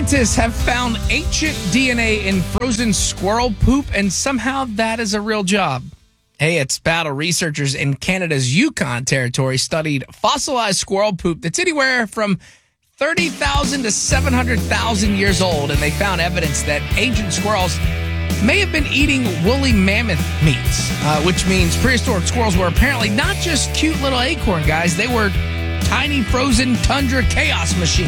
Scientists have found ancient DNA in frozen squirrel poop, and somehow that is a real job. Hey, it's Battle. Researchers in Canada's Yukon Territory studied fossilized squirrel poop that's anywhere from 30,000 to 700,000 years old, and they found evidence that ancient squirrels may have been eating woolly mammoth meats, which means prehistoric squirrels were apparently not just cute little acorn guys. They were tiny frozen tundra chaos machines.